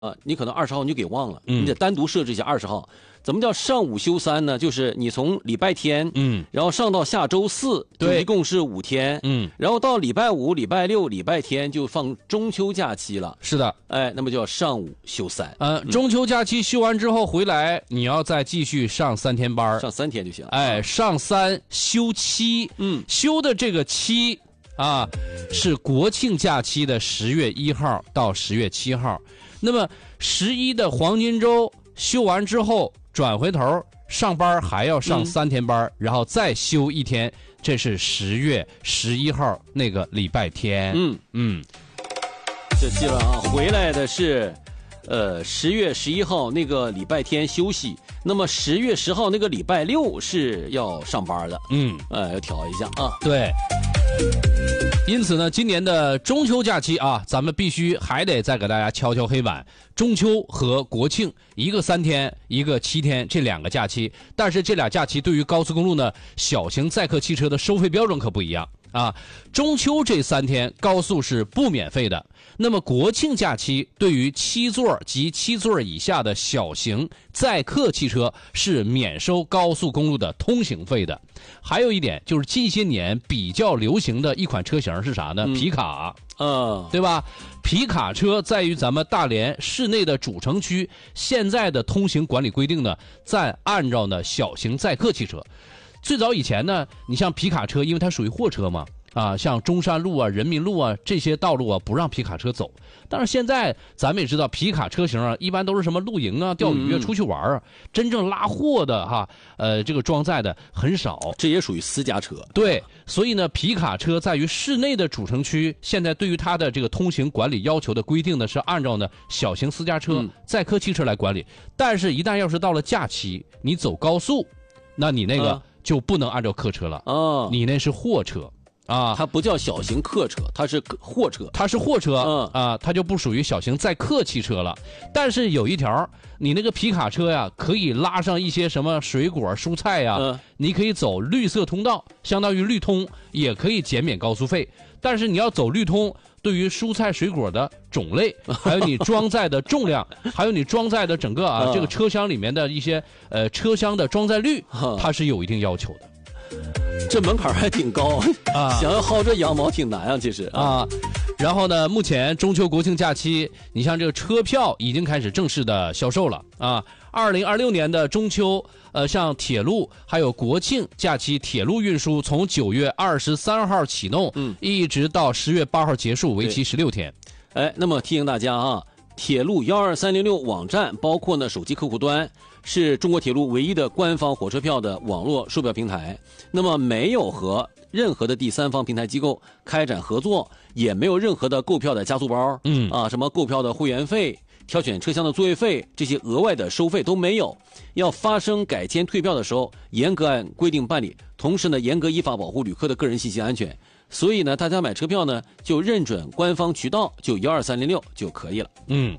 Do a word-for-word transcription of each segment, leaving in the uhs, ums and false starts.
啊，你可能二十号你就给忘了， 嗯你得单独设置一下二十号。怎么叫上五休三呢？就是你从礼拜天， 嗯， 然后上到下周四， 对， 一共是五天， 嗯， 然后到礼拜五、礼拜六、礼拜天就放中秋假期了。 是的， 哎，那么叫上五休三。 呃，中秋假期休完之后回来，你要再继续上三天班， 上三天就行了。 哎，上三休七， 嗯， 休的这个七啊，是国庆假期的十月一号到十月七号。那么十一的黄金周休完之后，转回头上班还要上三天班，嗯、然后再休一天，这是十月十一号那个礼拜天。 嗯嗯， 这记了啊，回来的是，呃，十月十一号那个礼拜天休息。那么十月十号那个礼拜六是要上班的。 嗯， 呃，要调一下啊。 对。因此呢，今年的中秋假期啊，咱们必须还得再给大家敲敲黑板。中秋和国庆，一个三天，一个七天，这两个假期。但是这俩假期对于高速公路呢，小型载客汽车的收费标准可不一样啊。中秋这三天高速是不免费的，那么国庆假期对于七座及七座以下的小型载客汽车是免收高速公路的通行费的。还有一点就是近些年比较流行的一款车型是啥呢？ 嗯、 皮卡， 嗯， 对吧？皮卡车在于咱们大连市内的主城区，现在的通行管理规定呢，在按照呢小型载客汽车。最早以前呢，你像皮卡车，因为它属于货车嘛。啊，像中山路啊、人民路啊这些道路啊，不让皮卡车走。但是现在咱们也知道，皮卡车型啊，一般都是什么露营啊、钓鱼啊、出去玩啊，真正拉货的哈，呃，这个装载的很少。 这也属于私家车。 对，所以呢，皮卡车在于市内的主城区，现在对于它的这个通行管理要求的规定呢，是按照呢小型私家车、嗯、载客汽车来管理。但是，一旦要是到了假期，你走高速，那你那个就不能按照客车了。 哦， 你那是货车。啊， 它不叫小型客车，它是货车， 它是货车， 嗯啊，它就不属于小型载客汽车了。但是有一条，你那个皮卡车呀，可以拉上一些什么水果、蔬菜呀， 嗯、 你可以走绿色通道，相当于绿通，也可以减免高速费。但是你要走绿通，对于蔬菜水果的种类，还有你装载的重量，还有你装载的整个啊、嗯、这个车厢里面的一些呃车厢的装载率，它是有一定要求的。 这门槛还挺高啊， 想要薅这羊毛挺难啊，其实啊。然后呢，目前中秋国庆假期，你像这个车票已经开始正式的销售了啊。二零二六年的中秋，呃，像铁路还有国庆假期，铁路运输从九月二十三号启动， 嗯， 一直到十月八号结束，为期十六天。 哎，那么提醒大家啊。铁路幺二三零六网站包括呢手机客户端，是中国铁路唯一的官方火车票的网络售票平台。那么没有和任何的第三方平台机构开展合作，也没有任何的购票的加速包， 嗯啊，什么购票的会员费、挑选车厢的座位费这些额外的收费都没有。要发生改签退票的时候，严格按规定办理，同时呢严格依法保护旅客的个人信息安全。所以呢，大家买车票呢，就认准官方渠道，就幺二三零六就可以了。 嗯，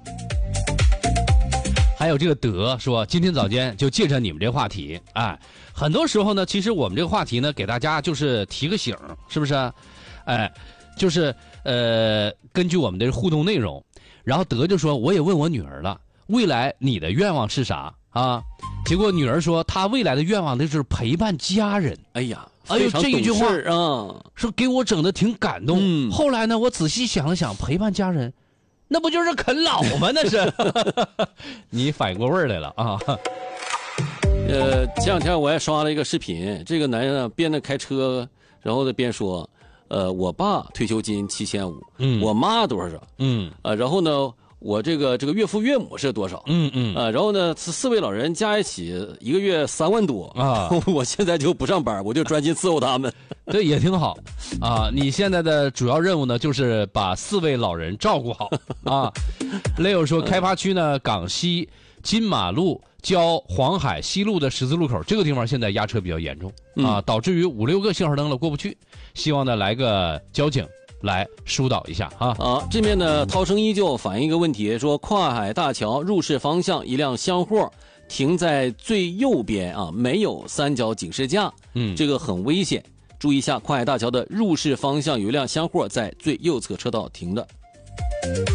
还有这个德说，今天早间就借着你们这话题，哎，很多时候呢，其实我们这个话题呢，给大家就是提个醒，是不是？哎，就是呃，根据我们的互动内容，然后德就说，我也问我女儿了，未来你的愿望是啥啊？结果女儿说，她未来的愿望就是陪伴家人。 哎呀。 哎呦，这一句话啊， 说给我整的挺感动。 嗯， 后来呢，我仔细想了想，陪伴家人，那不就是啃老吗？那是，你反应过味儿来了啊。 呃，前两天我还刷了一个视频，这个男人呢边着开车，然后呢边说，呃，我爸退休金七千五， 嗯， 我妈多少， 嗯， 呃，然后呢。我这个这个岳父岳母是多少？ 嗯嗯啊，然后呢，四位老人加一起一个月三万多啊！ 我现在就不上班，我就专心伺候他们。 对，也挺好啊。你现在的主要任务呢，就是把四位老人照顾好啊。Leo 说，开发区呢，港西金马路交黄海西路的十字路口这个地方现在压车比较严重啊， 嗯、 导致于五六个信号灯了过不去。希望呢来个交警。来疏导一下啊！ 啊，这边呢，涛声依旧反映一个问题，说跨海大桥入市方向一辆厢货停在最右边啊，没有三角警示架， 嗯， 这个很危险，注意一下，跨海大桥的入市方向有一辆厢货在最右侧车道停的。